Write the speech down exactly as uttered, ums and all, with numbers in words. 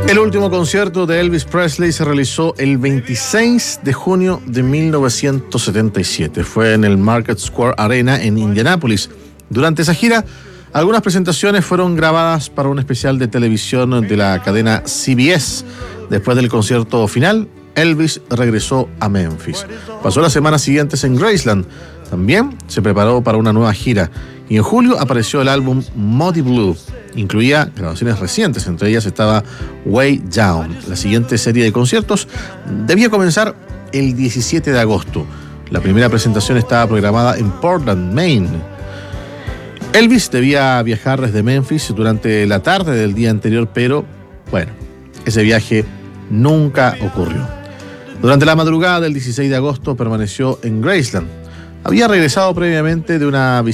El último concierto de Elvis Presley se realizó el veintiséis de junio de mil novecientos setenta y siete. Fue en el Market Square Arena en Indianápolis. Durante esa gira, algunas presentaciones fueron grabadas para un especial de televisión de la cadena C B S. Después del concierto final, Elvis regresó a Memphis. Pasó las semanas siguientes en Graceland. También se preparó para una nueva gira y en julio apareció el álbum Moody Blue. Incluía grabaciones recientes, entre ellas estaba Way Down. La siguiente serie de conciertos debía comenzar el diecisiete de agosto. La primera presentación estaba programada en Portland, Maine. Elvis debía viajar desde Memphis durante la tarde del día anterior, pero bueno, ese viaje nunca ocurrió. Durante la madrugada del dieciséis de agosto permaneció en Graceland. Había regresado previamente de una visita